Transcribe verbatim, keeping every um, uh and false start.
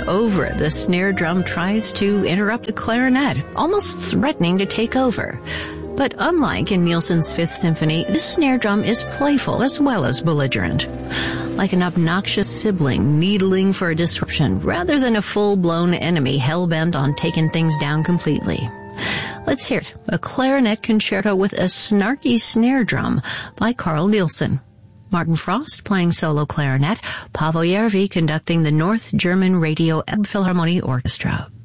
over, the snare drum tries to interrupt the clarinet, almost threatening to take over. But unlike in Nielsen's Fifth Symphony, this snare drum is playful as well as belligerent. Like an obnoxious sibling needling for a disruption, rather than a full-blown enemy hell-bent on taking things down completely. Let's hear it, a clarinet concerto with a snarky snare drum by Carl Nielsen. Martin Frost playing solo clarinet, Paavo Järvi conducting the North German Radio Elbphilharmonie Orchestra.